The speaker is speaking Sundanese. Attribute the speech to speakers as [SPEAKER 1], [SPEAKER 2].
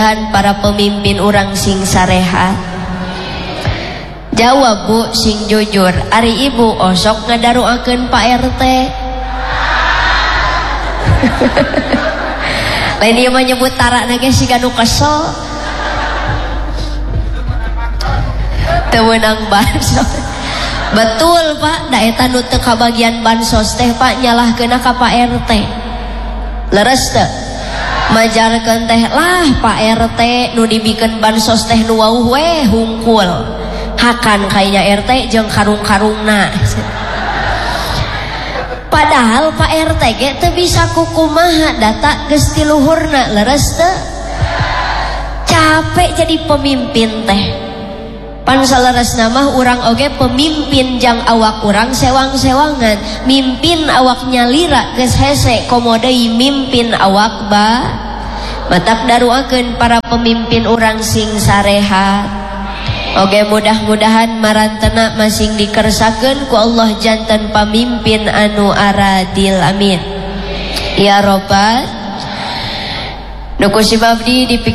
[SPEAKER 1] para pemimpin urang sing sarehat. Jawab Bu sing jujur, ari ibu osok ngadaruakeun Pak RT. Lain ieu mah nyebut tarana ge siga nu kesel. Teu meunang bansos. Betul Pak, da eta nu teu kabagian bansos teh Pak nyalahkeunna ka Pak RT. Leres teu? Majarkeun teh lah Pak RT nu dibikeun bansos teh nu wauh we hungkul. Hakan kayaknya RT jeung karung-karungna. Padahal Pak RT ge teu bisa kukumaha data geus ti luhurna, leres teu? Capek jadi pemimpin teh. Pan saleresna mah urang oge pemimpin jang awak urang sewang-sewangan. Mimpin awak nyalira geus hese komo deui mimpin awak matak daruakeun para pemimpin urang sing sarehat. Oge mudah-mudahan marantena masing dikersakeun ku Allah janten pamimpin anu aradil, amin ya robbal. Nu ku si Babdi